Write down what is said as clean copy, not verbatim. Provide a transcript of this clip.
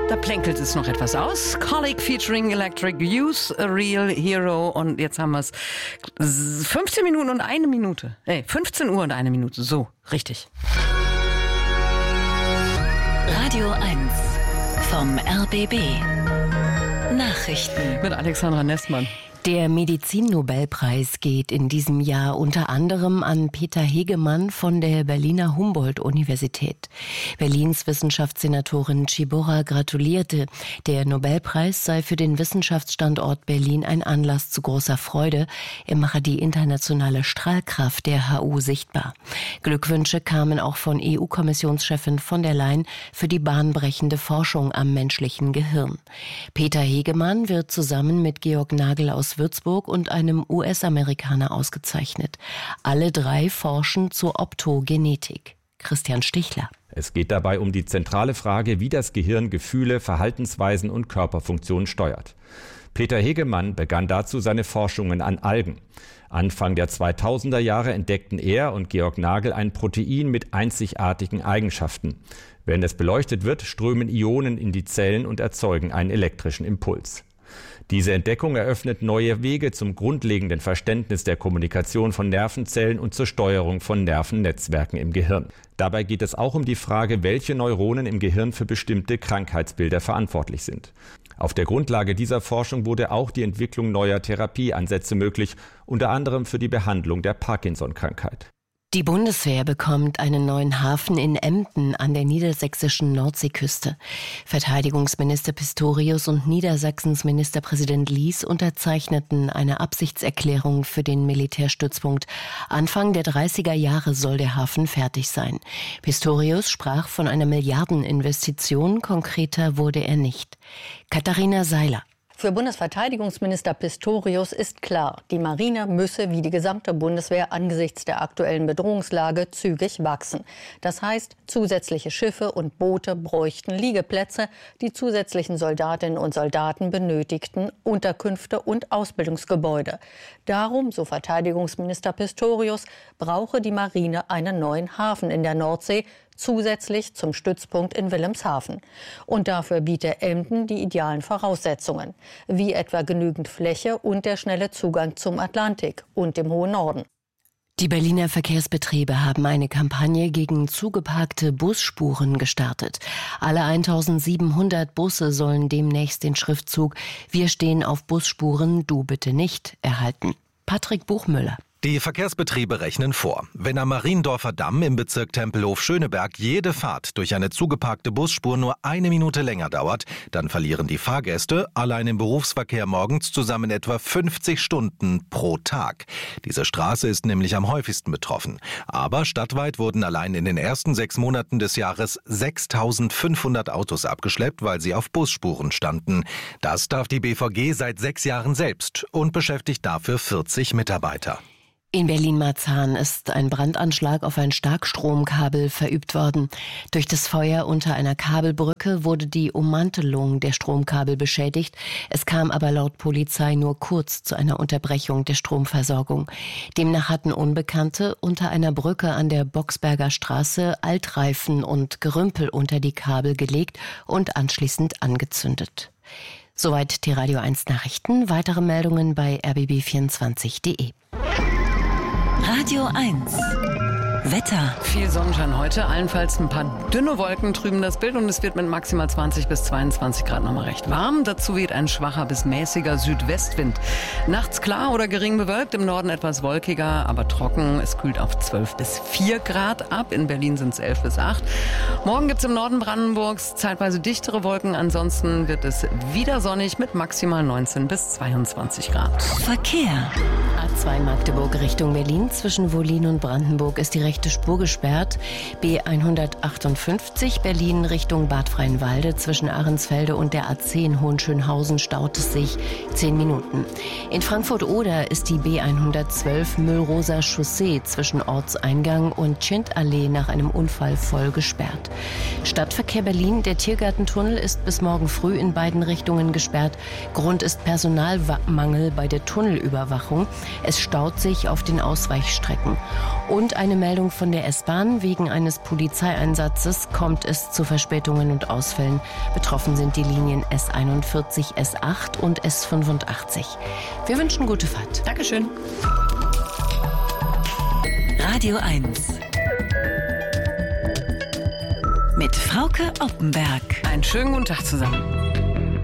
Da plänkelt es noch etwas aus. Colleague featuring Electric Youth, A Real Hero. Und jetzt haben wir es 15 Minuten und 1 Minute. 15 Uhr und 1 Minute. So, richtig. Radio 1 vom RBB. Nachrichten. Mit Alexandra Nessmann. Der Medizin-Nobelpreis geht in diesem Jahr unter anderem an Peter Hegemann von der Berliner Humboldt-Universität. Berlins Wissenschaftssenatorin Tschibora gratulierte. Der Nobelpreis sei für den Wissenschaftsstandort Berlin ein Anlass zu großer Freude. Er mache die internationale Strahlkraft der HU sichtbar. Glückwünsche kamen auch von EU-Kommissionschefin von der Leyen für die bahnbrechende Forschung am menschlichen Gehirn. Peter Hegemann wird zusammen mit Georg Nagel aus Würzburg und einem US-Amerikaner ausgezeichnet. Alle drei forschen zur Optogenetik. Christian Stichler. Es geht dabei um die zentrale Frage, wie das Gehirn Gefühle, Verhaltensweisen und Körperfunktionen steuert. Peter Hegemann begann dazu seine Forschungen an Algen. Anfang der 2000er Jahre entdeckten er und Georg Nagel ein Protein mit einzigartigen Eigenschaften. Wenn es beleuchtet wird, strömen Ionen in die Zellen und erzeugen einen elektrischen Impuls. Diese Entdeckung eröffnet neue Wege zum grundlegenden Verständnis der Kommunikation von Nervenzellen und zur Steuerung von Nervennetzwerken im Gehirn. Dabei geht es auch um die Frage, welche Neuronen im Gehirn für bestimmte Krankheitsbilder verantwortlich sind. Auf der Grundlage dieser Forschung wurde auch die Entwicklung neuer Therapieansätze möglich, unter anderem für die Behandlung der Parkinson-Krankheit. Die Bundeswehr bekommt einen neuen Hafen in Emden an der niedersächsischen Nordseeküste. Verteidigungsminister Pistorius und Niedersachsens Ministerpräsident Lies unterzeichneten eine Absichtserklärung für den Militärstützpunkt. Anfang der 30er Jahre soll der Hafen fertig sein. Pistorius sprach von einer Milliardeninvestition, konkreter wurde er nicht. Katharina Seiler. Für Bundesverteidigungsminister Pistorius ist klar, die Marine müsse wie die gesamte Bundeswehr angesichts der aktuellen Bedrohungslage zügig wachsen. Das heißt, zusätzliche Schiffe und Boote bräuchten Liegeplätze, die zusätzlichen Soldatinnen und Soldaten benötigten Unterkünfte und Ausbildungsgebäude. Darum, so Verteidigungsminister Pistorius, brauche die Marine einen neuen Hafen in der Nordsee, zusätzlich zum Stützpunkt in Wilhelmshaven. Und dafür biete Emden die idealen Voraussetzungen, wie etwa genügend Fläche und der schnelle Zugang zum Atlantik und dem hohen Norden. Die Berliner Verkehrsbetriebe haben eine Kampagne gegen zugeparkte Busspuren gestartet. Alle 1700 Busse sollen demnächst den Schriftzug „Wir stehen auf Busspuren, du bitte nicht" erhalten. Patrick Buchmüller. Die Verkehrsbetriebe rechnen vor. Wenn am Mariendorfer Damm im Bezirk Tempelhof-Schöneberg jede Fahrt durch eine zugeparkte Busspur nur 1 Minute länger dauert, dann verlieren die Fahrgäste allein im Berufsverkehr morgens zusammen etwa 50 Stunden pro Tag. Diese Straße ist nämlich am häufigsten betroffen. Aber stadtweit wurden allein in den ersten 6 Monaten des Jahres 6.500 Autos abgeschleppt, weil sie auf Busspuren standen. Das darf die BVG seit 6 Jahren selbst und beschäftigt dafür 40 Mitarbeiter. In Berlin-Marzahn ist ein Brandanschlag auf ein Starkstromkabel verübt worden. Durch das Feuer unter einer Kabelbrücke wurde die Ummantelung der Stromkabel beschädigt. Es kam aber laut Polizei nur kurz zu einer Unterbrechung der Stromversorgung. Demnach hatten Unbekannte unter einer Brücke an der Boxberger Straße Altreifen und Gerümpel unter die Kabel gelegt und anschließend angezündet. Soweit die Radio 1 Nachrichten. Weitere Meldungen bei rbb24.de. Radio 1 Wetter. Viel Sonnenschein heute, allenfalls ein paar dünne Wolken trüben das Bild und es wird mit maximal 20 bis 22 Grad nochmal recht warm. Dazu weht ein schwacher bis mäßiger Südwestwind. Nachts klar oder gering bewölkt, im Norden etwas wolkiger, aber trocken. Es kühlt auf 12 bis 4 Grad ab. In Berlin sind es 11 bis 8. Morgen gibt es im Norden Brandenburgs zeitweise dichtere Wolken. Ansonsten wird es wieder sonnig mit maximal 19 bis 22 Grad. Verkehr. A2 Magdeburg Richtung Berlin. Zwischen Wollin und Brandenburg ist die rechte Spur gesperrt. B158 Berlin Richtung Bad Freienwalde. Zwischen Ahrensfelde und der A10 Hohenschönhausen staut es sich 10 Minuten. In Frankfurt-Oder ist die B112 Müllroser Chaussee zwischen Ortseingang und Tschindallee nach einem Unfall voll gesperrt. Stadtverkehr Berlin. Der Tiergartentunnel ist bis morgen früh in beiden Richtungen gesperrt. Grund ist Personalmangel bei der Tunnelüberwachung. Es staut sich auf den Ausweichstrecken. Und eine Meldung Meldung von der S-Bahn. Wegen eines Polizeieinsatzes kommt es zu Verspätungen und Ausfällen. Betroffen sind die Linien S41, S8 und S85. Wir wünschen gute Fahrt. Dankeschön. Radio 1 mit Frauke Oppenberg. Einen schönen guten Tag zusammen.